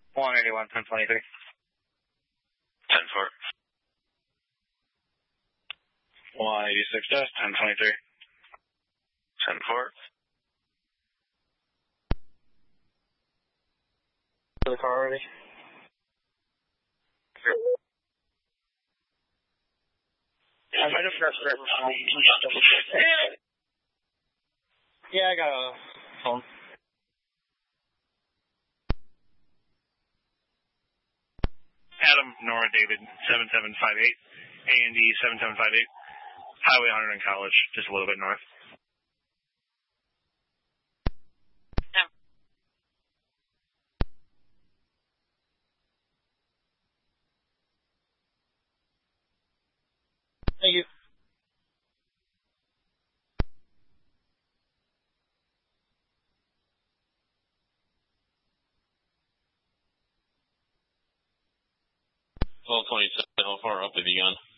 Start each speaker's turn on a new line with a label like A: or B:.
A: 181, 1023.
B: 10-4.
A: 186, 1023.
B: 10-4.
A: The car already? I might have pressed it. Yeah, I got a phone.
C: Adam, Nora, David, 7758, A&D 7758, Highway 100 in College, just a little bit north.
A: Thank you.
B: Well, 27, how far up have you gone?